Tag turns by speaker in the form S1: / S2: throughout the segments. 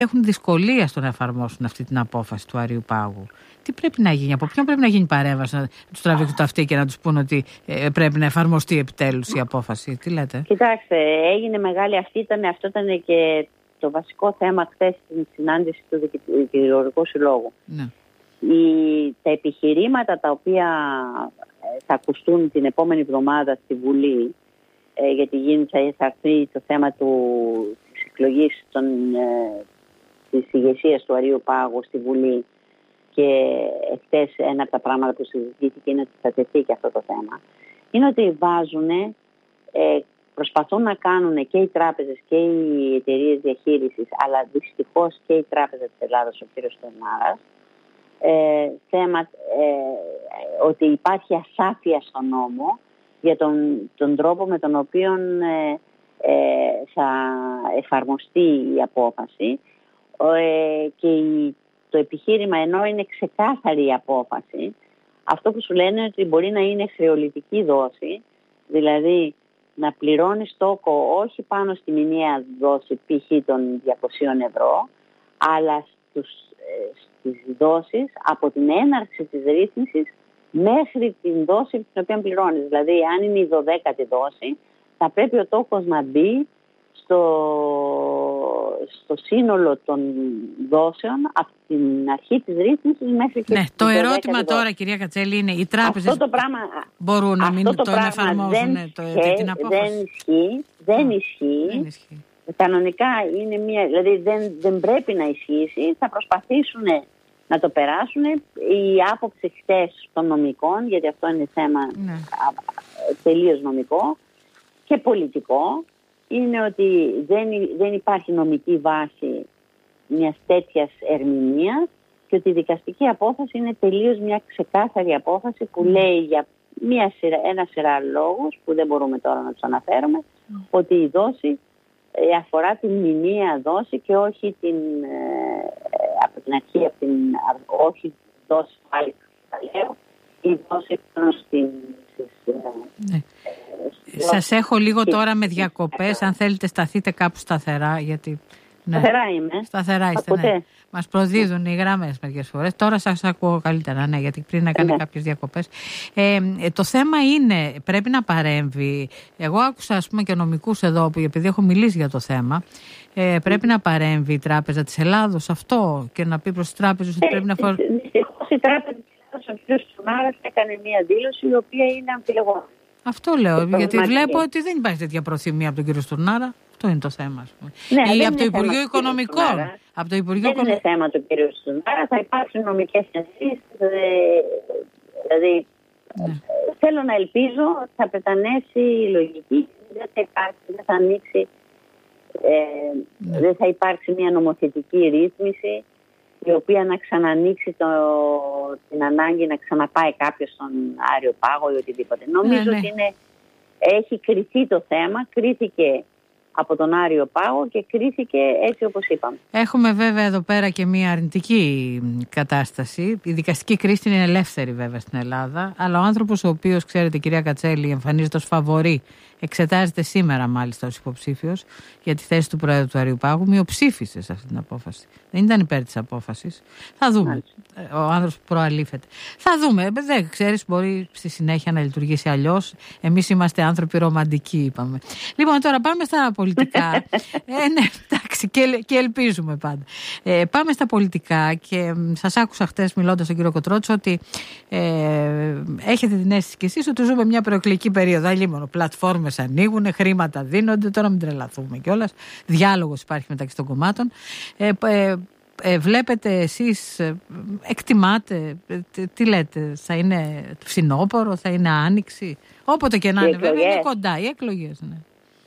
S1: έχουν δυσκολία στο να εφαρμόσουν αυτή την απόφαση του Αριού Πάγου. Τι πρέπει να γίνει, από ποιον πρέπει να γίνει παρέμβαση, να τους τραβήξουν το αυτί και να τους πούν ότι πρέπει να εφαρμοστεί επιτέλους η απόφαση? Τι λέτε?
S2: Κοιτάξτε, έγινε μεγάλη αυτό ήταν και το βασικό θέμα χθες στην συνάντηση του Δικηγορικού Συλλόγου.
S1: Ναι.
S2: Τα επιχειρήματα τα οποία θα ακουστούν την επόμενη εβδομάδα στη Βουλή, γιατί θα έρθει το θέμα της εκλογής της ηγεσίας του Αρείου Πάγου στη Βουλή, και χτες ένα από τα πράγματα που συζητήθηκε είναι ότι θα τεθεί και αυτό το θέμα, είναι ότι προσπαθούν να κάνουν και οι τράπεζες και οι εταιρείες διαχείρισης, αλλά δυστυχώς και η Τράπεζα της Ελλάδας, ο κ. Στουρνάρας, θέμα ότι υπάρχει ασάφεια στον νόμο για τον τρόπο με τον οποίο θα εφαρμοστεί η απόφαση, και το επιχείρημα, ενώ είναι ξεκάθαρη η απόφαση, αυτό που σου λένε είναι ότι μπορεί να είναι χρεολυτική δόση, δηλαδή να πληρώνεις τόκο όχι πάνω στη μηνιαία δόση π.χ. των 200 ευρώ, αλλά στις δόσεις από την έναρξη της ρύθμισης μέχρι την δόση την οποία πληρώνεις. Δηλαδή, αν είναι η 12η δόση, θα πρέπει ο τόκος να μπει στο σύνολο των δώσεων από την αρχή της ρύθμισης μέχρι και
S1: το ερώτημα τώρα, κυρία Κατσέλη, είναι οι τράπεζες μπορούν να μην το εφαρμόζουν την απόφαση?
S2: Δεν ισχύει. Κανονικά είναι δηλαδή δεν πρέπει να ισχύσει. Θα προσπαθήσουν να το περάσουν. Η άποψη χτες των νομικών, γιατί αυτό είναι θέμα τελείως νομικό και πολιτικό, είναι ότι δεν υπάρχει νομική βάση μιας τέτοιας ερμηνείας και ότι η δικαστική απόφαση είναι τελείως μια ξεκάθαρη απόφαση που λέει για ένα σειρά λόγους που δεν μπορούμε τώρα να τους αναφέρουμε, ότι η δόση αφορά την μηνιαία δόση και όχι από την αρχή, όχι δόση πάλι λέω, η δόση
S1: Σας έχω λίγο τώρα με διακοπές, αν θέλετε σταθείτε κάπου σταθερά, γιατί...
S2: Σταθερά είμαι.
S1: Σταθερά είστε, ναι. Μας προδίδουν οι γραμμές μερικές φορές. Τώρα σας ακούω καλύτερα, ναι, γιατί πριν έκανε κάποιες διακοπές. Το θέμα είναι, πρέπει να παρέμβει. Εγώ άκουσα, ας πούμε, και νομικούς εδώ, που επειδή έχω μιλήσει για το θέμα, πρέπει να παρέμβει η Τράπεζα της Ελλάδος αυτό και να πει προς τις τράπεζες ότι πρέπει να
S2: δυστυχώς η Τράπεζα της Ελλάδος, ο κ. Στουρνάρας, έκανε μια δήλωση η οποία είναι αμφιλεγόμενη.
S1: Αυτό λέω, γιατί βλέπω ότι δεν υπάρχει τέτοια προθυμία από τον κύριο Στουρνάρα. Αυτό είναι το θέμα, ας πούμε. Ή από το Υπουργείο Οικονομικών.
S2: Δεν είναι θέμα του κ. Στουρνάρα, θα υπάρξουν νομικές ενστάσεις. Δηλαδή, θέλω να ελπίζω ότι θα πετανέσει η λογική, δεν θα ανοίξει, δεν θα υπάρξει μια νομοθετική ρύθμιση η οποία να ξανανοίξει την ανάγκη να ξαναπάει κάποιος στον Άριο Πάγο ή οτιδήποτε. Νομίζω ότι έχει κριθεί το θέμα, κρίθηκε από τον Άριο Πάγο και κρίθηκε έτσι όπως είπαμε.
S1: Έχουμε βέβαια εδώ πέρα και μια αρνητική κατάσταση. Η δικαστική κρίση είναι ελεύθερη βέβαια στην Ελλάδα, αλλά ο άνθρωπος ο οποίος, ξέρετε κυρία Κατσέλη, εμφανίζεται ως φαβορί, εξετάζεται σήμερα μάλιστα ως υποψήφιος για τη θέση του Προέδρου του Αριού Πάγου, μειοψήφισε σε αυτή την απόφαση. Δεν ήταν υπέρ της απόφασης. Θα δούμε. Ο άνθρωπος που προαλήφεται. Θα δούμε. Δεν ξέρεις, μπορεί στη συνέχεια να λειτουργήσει αλλιώς. Εμείς είμαστε άνθρωποι ρομαντικοί, είπαμε. Λοιπόν, τώρα πάμε στα πολιτικά. Ναι, εντάξει, και ελπίζουμε πάντα. Πάμε στα πολιτικά και σας άκουσα χτες μιλώντας στον κύριο Κοτρότσο ότι έχετε την αίσθηση κι εσείς ότι ζούμε μια προεκλογική περίοδο. Αλλήμον, πλατφόρμες ανοίγουν, χρήματα δίνονται, τώρα μην τρελαθούμε κιόλας. Διάλογος υπάρχει μεταξύ των κομμάτων. Βλέπετε εσείς, εκτιμάτε, τι λέτε, θα είναι φθινόπωρο, θα είναι άνοιξη, όποτε και να είναι, βέβαια είναι κοντά οι εκλογές. Ναι.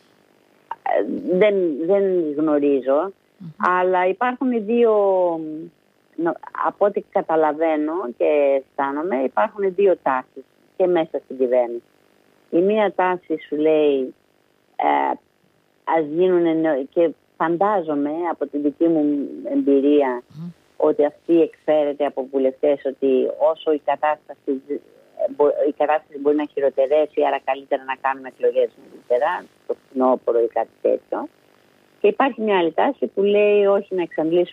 S2: Δεν γνωρίζω, αλλά υπάρχουν δύο, από ό,τι καταλαβαίνω και αισθάνομαι, υπάρχουν δύο τάσεις και μέσα στην κυβέρνηση. Η μία τάση σου λέει ας γίνουν, και φαντάζομαι από την δική μου εμπειρία ότι αυτή εκφέρεται από βουλευτές, ότι όσο η κατάσταση μπορεί να χειροτερέσει, άρα καλύτερα να κάνουμε εκλογές νωρίτερα, το φθινόπωρο ή κάτι τέτοιο. Και υπάρχει μια άλλη τάση που λέει όχι να εξαντλήσουμε